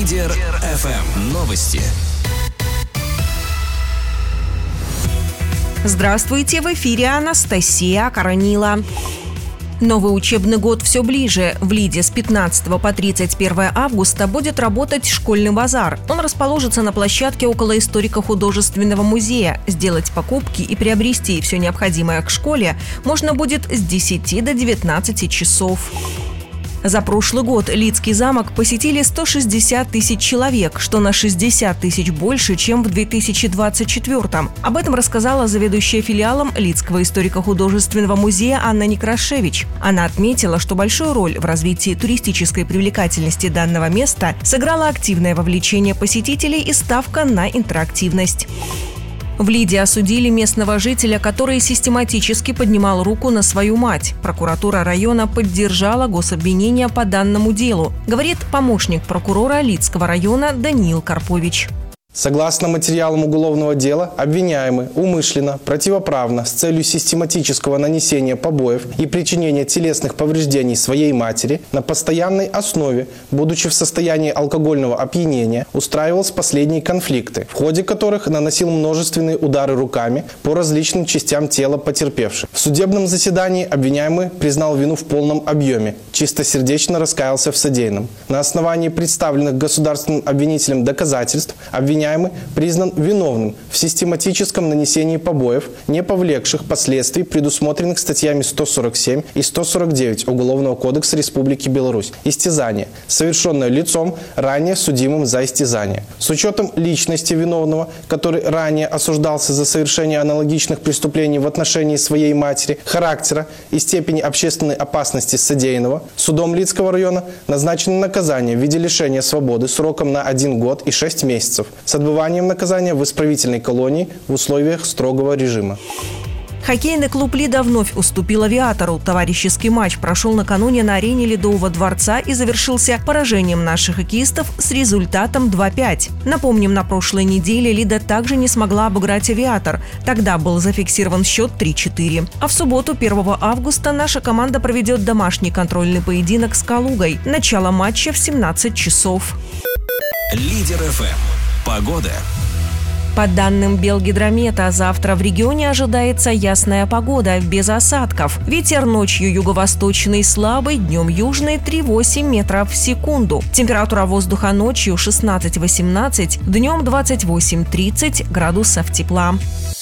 Лидер ФМ. Новости. Здравствуйте, в эфире Анастасия Коронила. Новый учебный год все ближе. В Лиде с 15 по 31 августа будет работать школьный базар. Он расположится на площадке около историко-художественного музея. Сделать покупки и приобрести все необходимое к школе можно будет с 10 до 19 часов. За прошлый год Лидский замок посетили 160 тысяч человек, что на 60 тысяч больше, чем в 2024-м. Об этом рассказала заведующая филиалом Лидского историко-художественного музея Анна Некрашевич. Она отметила, что большую роль в развитии туристической привлекательности данного места сыграло активное вовлечение посетителей и ставка на интерактивность. В Лиде осудили местного жителя, который систематически поднимал руку на свою мать. Прокуратура района поддержала гособвинение по данному делу, говорит помощник прокурора Лидского района Даниил Карпович. Согласно материалам уголовного дела, обвиняемый умышленно, противоправно, с целью систематического нанесения побоев и причинения телесных повреждений своей матери на постоянной основе, будучи в состоянии алкогольного опьянения, устраивал с последней конфликты, в ходе которых наносил множественные удары руками по различным частям тела потерпевших. В судебном заседании обвиняемый признал вину в полном объеме, чистосердечно раскаялся в содеянном. На основании представленных государственным обвинителем доказательств обвиняемый признан виновным в систематическом нанесении побоев, не повлекших последствий, предусмотренных статьями 147 и 149 Уголовного кодекса Республики Беларусь. Истязание, совершенное лицом, ранее судимым за истязание. С учетом личности виновного, который ранее осуждался за совершение аналогичных преступлений в отношении своей матери, характера и степени общественной опасности содеянного, судом Лидского района назначено наказание в виде лишения свободы сроком на 1 год и 6 месяцев с отбыванием наказания в исправительной колонии в условиях строгого режима. Хоккейный клуб «Лида» вновь уступил «Авиатору». Товарищеский матч прошел накануне на арене Ледового дворца и завершился поражением наших хоккеистов с результатом 2-5. Напомним, на прошлой неделе «Лида» также не смогла обыграть «Авиатор». Тогда был зафиксирован счет 3-4. А в субботу, 1 августа, наша команда проведет домашний контрольный поединок с «Калугой». Начало матча в 17 часов. Лидер ФМ. Погода. По данным Белгидромета, завтра в регионе ожидается ясная погода, без осадков. Ветер ночью юго-восточный слабый, днем южный 3,8 метров в секунду. Температура воздуха ночью 16-18, днем 28-30 градусов тепла.